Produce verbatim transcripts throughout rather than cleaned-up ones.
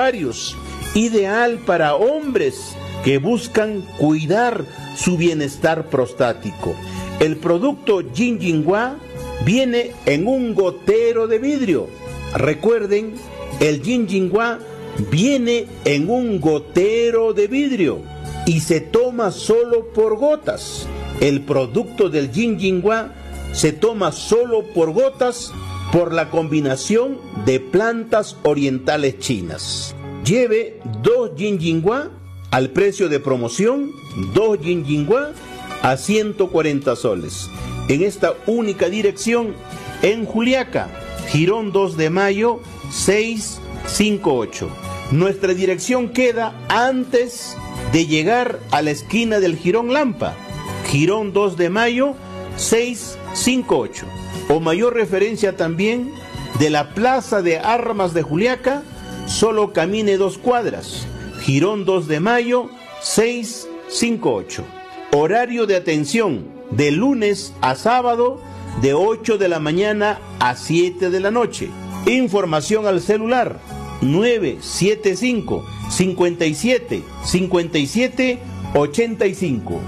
ovarios, ideal para hombres que buscan cuidar su bienestar prostático. El producto Yin Yin Gua viene en un gotero de vidrio. Recuerden, el Yin Yin Gua viene en un gotero de vidrio y se toma solo por gotas. El producto del Yin Yin Gua se toma solo por gotas por la combinación de plantas orientales chinas. Lleve dos Yin Yin Gua al precio de promoción, dos Yin Yin Gua a ciento cuarenta soles. En esta única dirección, en Juliaca, Jirón dos de Mayo, seiscientos cincuenta y ocho. Nuestra dirección queda antes de llegar a la esquina del Jirón Lampa, Jirón dos de Mayo, seiscientos cincuenta y ocho. O mayor referencia también, de la Plaza de Armas de Juliaca, solo camine dos cuadras, Jirón dos de Mayo, seiscientos cincuenta y ocho. Horario de atención, de lunes a sábado, de ocho de la mañana a siete de la noche. Información al celular, nueve siete cinco, cinco siete, cinco siete, ocho cinco.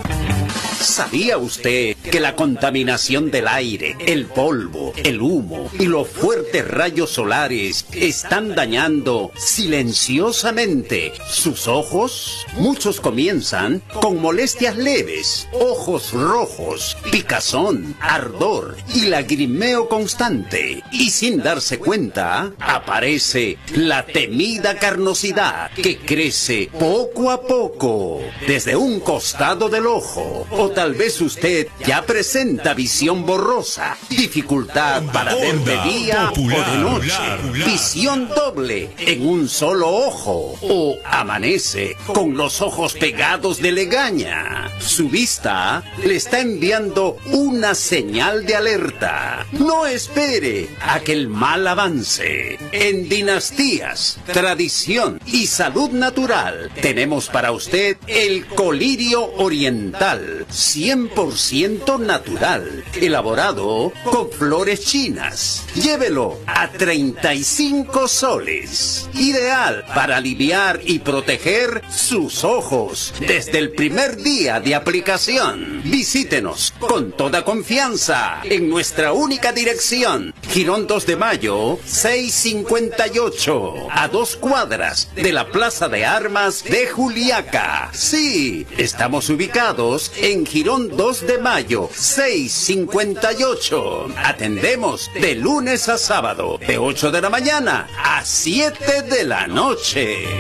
¿Sabía usted que la contaminación del aire, el polvo, el humo y los fuertes rayos solares están dañando silenciosamente sus ojos? Muchos comienzan con molestias leves, ojos rojos, picazón, ardor y lagrimeo constante. Y sin darse cuenta, aparece la temida carnosidad que crece poco a poco desde un costado del ojo. O tal vez usted ya presenta visión borrosa, dificultad para ver de día o de noche, visión doble en un solo ojo, o amanece con los ojos pegados de legaña. Su vista le está enviando una señal de alerta. No espere a que el mal avance. En Dinastías, Tradición y Salud Natural tenemos para usted el colirio oriental, cien por ciento natural, elaborado con flores chinas. Llévelo a treinta y cinco soles. Ideal para aliviar y proteger sus ojos desde el primer día de aplicación. Visítenos con toda confianza en nuestra única dirección, Jirón dos de Mayo, seiscientos cincuenta y ocho, a dos cuadras de la Plaza de Armas de Juliaca. Sí, estamos ubicados en Jirón dos de Mayo, seiscientos cincuenta y ocho. Atendemos de lunes a sábado, de ocho de la mañana a siete de la noche.